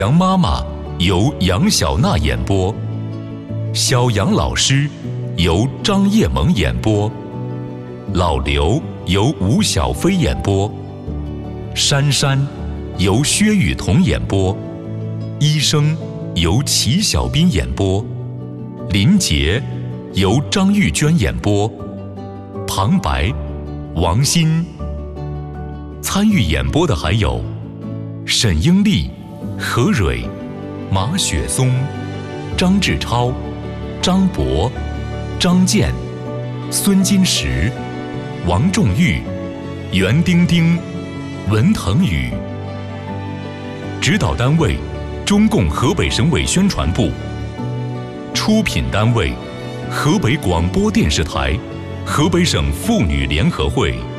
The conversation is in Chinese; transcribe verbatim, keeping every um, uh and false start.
杨妈妈由杨小娜演播，小杨老师由张叶萌演播，老刘由吴小飞演播，珊珊由薛雨桐演播，医生由齐小斌演播，林杰由张玉娟演播，旁白王鑫。参与演播的还有沈英丽、何蕊、马雪松、张志超、张博、张健、孙金石、王仲玉、袁丁丁、文腾宇。指导单位中共河北省委宣传部。出品单位河北广播电视台、河北省妇女联合会。